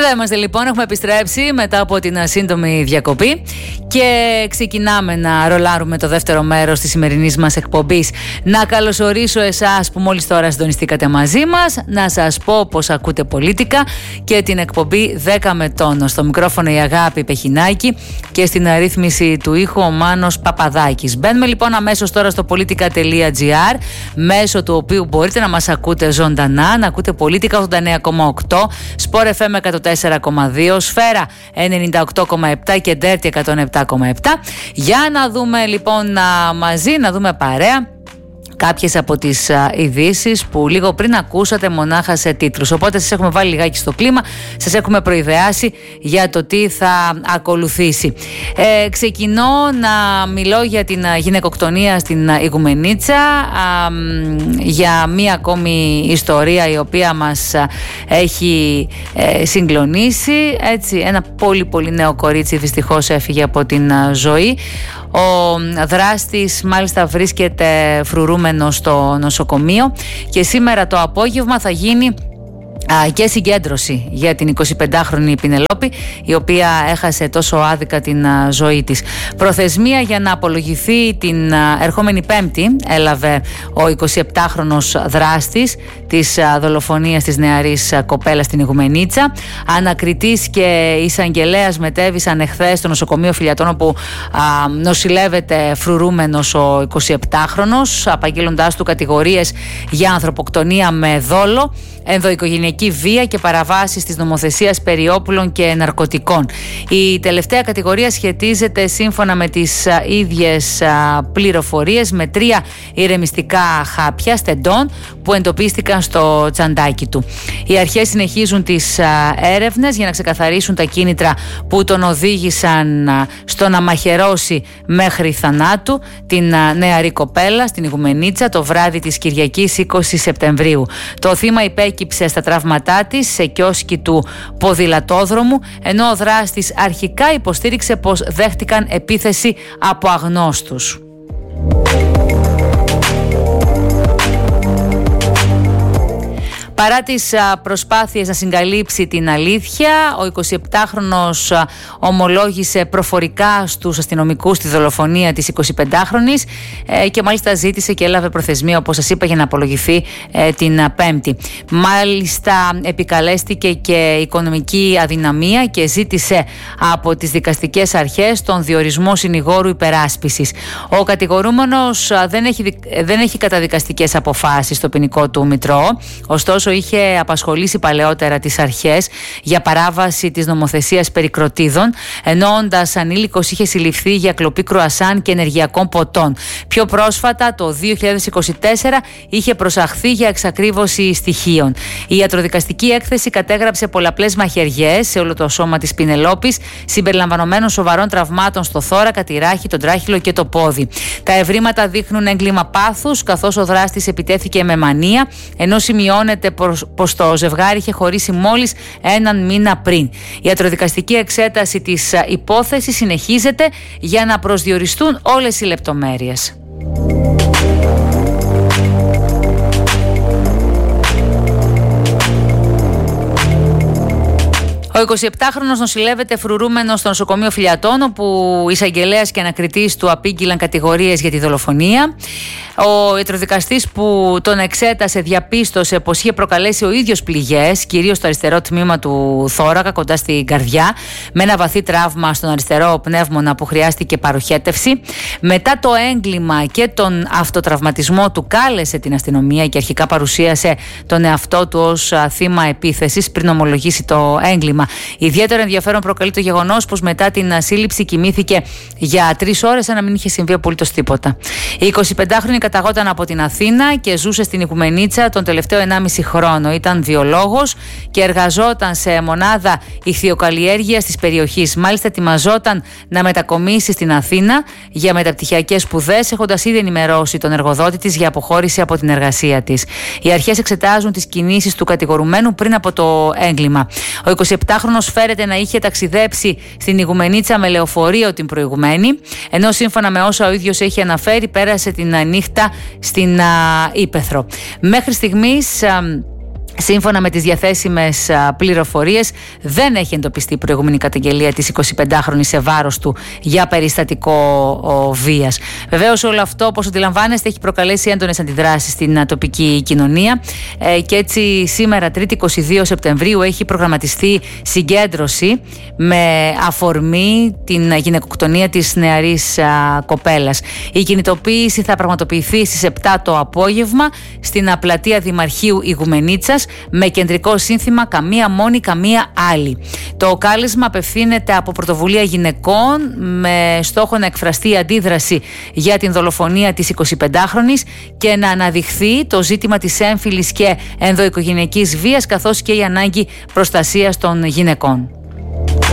Εδώ είμαστε λοιπόν, έχουμε επιστρέψει μετά από την σύντομη διακοπή και ξεκινάμε να ρολάρουμε το δεύτερο μέρος της σημερινής μας εκπομπής. Να καλωσορίσω εσάς που μόλις τώρα συντονιστήκατε μαζί μας, να σας πω πως ακούτε Πολίτικα και την εκπομπή 10 με τόνο. Στο μικρόφωνο η Αγάπη Πεχινάκη και στην αρρύθμιση του ήχου ο Μάνος Παπαδάκης. Μπαίνουμε λοιπόν αμέσως τώρα στο politica.gr, μέσω του οποίου μπορείτε να μας ακούτε ζωντανά, να ακούτε Πολίτικα 89,8, Sport FM 104,2, Σφαίρα 98,7 και Ντέρτη 107,7. Για να δούμε λοιπόν μαζί, να δούμε παρέα κάποιες από τις ειδήσεις που λίγο πριν ακούσατε μονάχα σε τίτλους. Οπότε σας έχουμε βάλει λιγάκι στο κλίμα, σας έχουμε προειδεάσει για το τι θα ακολουθήσει. Ξεκινώ να μιλώ για την γυναικοκτονία στην Ιγουμενίτσα, για μία ακόμη ιστορία η οποία μας έχει συγκλονίσει. Έτσι, ένα πολύ πολύ νέο κορίτσι δυστυχώς έφυγε από την ζωή. Ο δράστης μάλιστα βρίσκεται φρουρούμενο στο νοσοκομείο και σήμερα το απόγευμα θα γίνει και συγκέντρωση για την 25χρονη Πινελόπη, η οποία έχασε τόσο άδικα την ζωή της. Προθεσμία για να απολογηθεί την ερχόμενη Πέμπτη έλαβε ο 27χρονος δράστης της δολοφονίας της νεαρής κοπέλας στην Ιγουμενίτσα. Ανακριτής και εισαγγελέας μετέβησαν εχθές στο νοσοκομείο Φιλιατών, όπου νοσηλεύεται φρουρούμενος ο 27χρονος, απαγγέλλοντάς του κατηγορίες για ανθρωποκτονία με δόλο, ενδοοικογενειακή βία και παραβάσεις της νομοθεσίας περί όπλων και ναρκωτικών. Η τελευταία κατηγορία σχετίζεται, σύμφωνα με τις ίδιες πληροφορίες, με 3 ηρεμιστικά χάπια στεντών που εντοπίστηκαν στο τσαντάκι του. Οι αρχές συνεχίζουν τις έρευνες για να ξεκαθαρίσουν τα κίνητρα που τον οδήγησαν στο να μαχαιρώσει μέχρι θανάτου την νεαρή κοπέλα στην Ιγουμενίτσα το βράδυ της Κυριακής 20 Σεπτεμβρίου. Το θύμα υπέκυψε στα τραύματά της σε κιόσκι του ποδηλατόδρομου, ενώ ο δράστης αρχικά υποστήριξε πως δέχτηκαν επίθεση από αγνώστους. Παρά τις προσπάθειες να συγκαλύψει την αλήθεια, ο 27χρονος ομολόγησε προφορικά στους αστυνομικούς τη δολοφονία της 25χρονης και μάλιστα ζήτησε και έλαβε προθεσμία, όπως σας είπα, για να απολογηθεί την Πέμπτη. Μάλιστα επικαλέστηκε και οικονομική αδυναμία και ζήτησε από τις δικαστικές αρχές τον διορισμό συνηγόρου υπεράσπισης. Ο κατηγορούμενος δεν έχει καταδικαστικές αποφάσεις στο ποινικό του μητρό, ωστόσο είχε απασχολήσει παλαιότερα τις αρχές για παράβαση της νομοθεσίας περί κροτίδων, ενώ όντας ανήλικος είχε συλληφθεί για κλοπή κρουασάν και ενεργειακών ποτών. Πιο πρόσφατα, το 2024, είχε προσαχθεί για εξακρίβωση στοιχείων. Η ιατροδικαστική έκθεση κατέγραψε πολλαπλές μαχαιριές σε όλο το σώμα της Πινελόπης, συμπεριλαμβανομένων σοβαρών τραυμάτων στο θώρακα, τη ράχη, τον τράχυλο και το πόδι. Τα ευρήματα δείχνουν έγκλημα πάθους, καθώς ο δράστης επιτέθηκε με μανία, ενώ σημειώνεται πως το ζευγάρι είχε χωρίσει μόλις 1 μήνα πριν. Η ιατροδικαστική εξέταση της υπόθεσης συνεχίζεται για να προσδιοριστούν όλες οι λεπτομέρειες. Ο 27χρονος νοσηλεύεται φρουρούμενος στο νοσοκομείο Φιλιατών, όπου εισαγγελέας και ανακριτής του απήγγειλαν κατηγορίες για τη δολοφονία. Ο ιατροδικαστής που τον εξέτασε διαπίστωσε πως είχε προκαλέσει ο ίδιος πληγές, κυρίως στο αριστερό τμήμα του θώρακα, κοντά στην καρδιά, με ένα βαθύ τραύμα στον αριστερό πνεύμονα που χρειάστηκε παροχέτευση. Μετά το έγκλημα και τον αυτοτραυματισμό του, κάλεσε την αστυνομία και αρχικά παρουσίασε τον εαυτό του ως θύμα επίθεσης πριν ομολογήσει το έγκλημα. Ιδιαίτερο ενδιαφέρον προκαλεί το γεγονός πως μετά την σύλληψη κοιμήθηκε για 3 ώρες σαν να μην είχε συμβεί απολύτως τίποτα. Η 25χρονη καταγόταν από την Αθήνα και ζούσε στην Ιγουμενίτσα τον τελευταίο 1,5 χρόνο. Ήταν βιολόγος και εργαζόταν σε μονάδα ηχθειοκαλλιέργειας της περιοχής. Μάλιστα ετοιμαζόταν να μετακομίσει στην Αθήνα για μεταπτυχιακές σπουδές, έχοντας ήδη ενημερώσει τον εργοδότη της για αποχώρηση από την εργασία της. Οι αρχές εξετάζουν τις κινήσεις του κατηγορουμένου πριν από το έγκλημα. Ο 27χρονος φέρεται να είχε ταξιδέψει στην Ιγουμενίτσα με λεωφορείο την προηγουμένη, ενώ σύμφωνα με όσα ο ίδιος έχει αναφέρει, πέρασε την νύχτα στην Ύπαιθρο. Μέχρι στιγμής Σύμφωνα με τις διαθέσιμες πληροφορίες, δεν έχει εντοπιστεί προηγούμενη καταγγελία της 25χρονης σε βάρος του για περιστατικό βίας. Βεβαίως, όλο αυτό, όπως αντιλαμβάνεστε, έχει προκαλέσει έντονες αντιδράσεις στην τοπική κοινωνία και έτσι σήμερα, 3η 22 Σεπτεμβρίου, έχει προγραμματιστεί συγκέντρωση με αφορμή την γυναικοκτονία της νεαρής κοπέλας. Η κινητοποίηση θα πραγματοποιηθεί στις 7 το απόγευμα στην πλατεία Δημαρχείου Ιγουμενίτσας, με κεντρικό σύνθημα «Καμία μόνη, καμία άλλη». Το κάλεσμα απευθύνεται από πρωτοβουλία γυναικών με στόχο να εκφραστεί η αντίδραση για την δολοφονία της 25χρονης και να αναδειχθεί το ζήτημα της έμφυλης και ενδοοικογενειακής βίας, καθώς και η ανάγκη προστασίας των γυναικών.